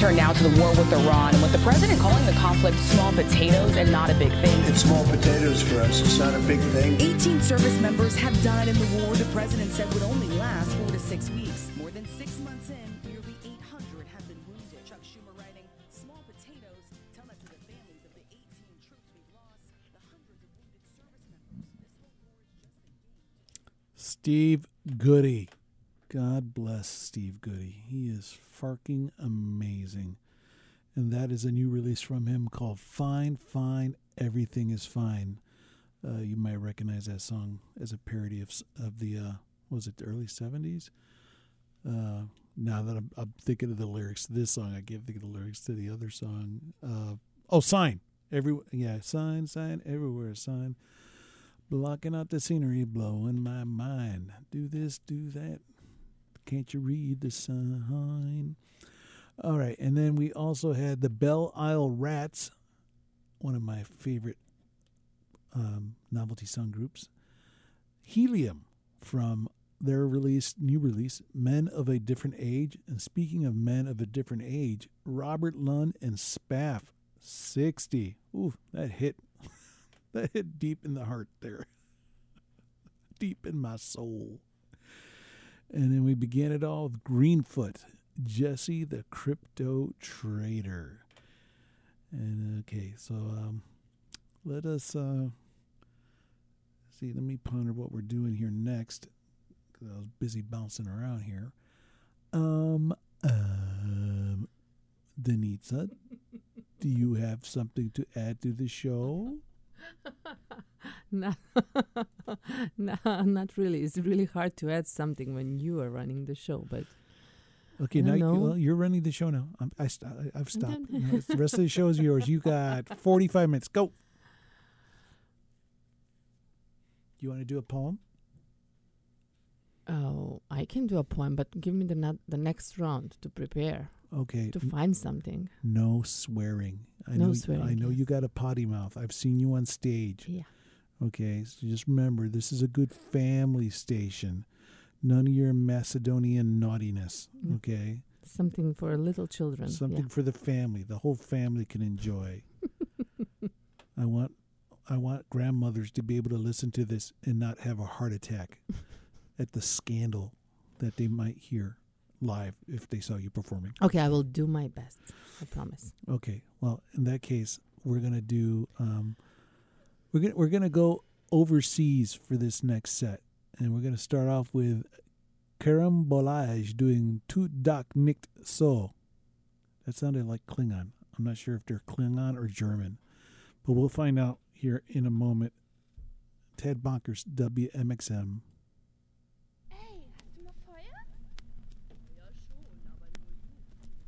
turn now to the war with Iran, and with the president calling the conflict small potatoes and not a big thing. It's small potatoes for us. It's not a big thing. 18 service members have died in the war the president said would only last 4 to 6 weeks. More than 6 months in, nearly 800 have been wounded. Chuck Schumer writing, small potatoes, tell that to the families of the 18 troops we've lost, the hundreds of wounded service members. This whole war is just a game. Steve Goody. God bless Steve Goody. He is farking amazing. And that is a new release from him called Fine, Fine, Everything is Fine. You might recognize that song as a parody of the, was it the early 70s? Now that I'm thinking of the lyrics to this song, I can't think of the lyrics to the other song. Sign. Sign, sign, everywhere, sign. Blocking out the scenery, blowing my mind. Do this, do that. Can't you read the sign? All right, and then we also had the Belle Isle Rats, one of my favorite novelty song groups. Helium from their new release, Men of a Different Age. And speaking of men of a different age, Robert Lund and Spaff, 60. Ooh, that hit. That hit deep in the heart there. Deep in my soul. And then we began it all with Greenfoot, Jesse the Crypto Trader. And okay, so let us see. Let me ponder what we're doing here next, because I was busy bouncing around here. Denitza, do you have something to add to the show? No, not really. It's really hard to add something when you are running the show. But okay, now you're running the show now. I've stopped. The rest of the show is yours. You got 45 minutes. Go. You want to do a poem? Oh, I can do a poem, but give me the next round to prepare. Okay. To find something. No swearing. I know you got a potty mouth. I've seen you on stage. Yeah. Okay, so just remember, this is a good family station. None of your Macedonian naughtiness, okay? Something for little children. Something for the family. The whole family can enjoy. I want grandmothers to be able to listen to this and not have a heart attack at the scandal that they might hear live if they saw you performing. Okay, I will do my best. I promise. Okay, well, in that case, we're gonna do. We're gonna go overseas for this next set, and we're gonna start off with Kerem Bolaj doing Tut Dak Nicht So. That sounded like Klingon. I'm not sure if they're Klingon or German, but we'll find out here in a moment. Ted Bonkers, WMXM.